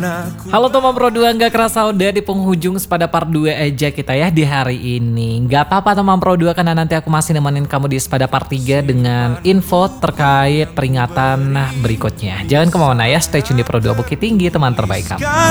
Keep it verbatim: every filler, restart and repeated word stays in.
Halo teman Pro dua, nggak kerasa udah di penghujung sepada part dua aja kita ya di hari ini. Nggak apa-apa teman Pro dua, karena nanti aku masih nemenin kamu di sepada part tiga dengan info terkait peringatan berikutnya. Jangan kemana-mana ya, stay tune di Pro dua Bukit Tinggi, teman terbaik kamu.